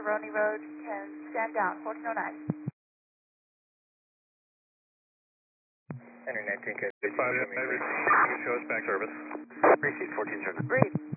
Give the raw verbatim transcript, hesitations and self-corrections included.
Maroney Road, can stand down, fourteen oh nine. Internet, take it. five, show us back service. Receipt fourteen seven. Breathe.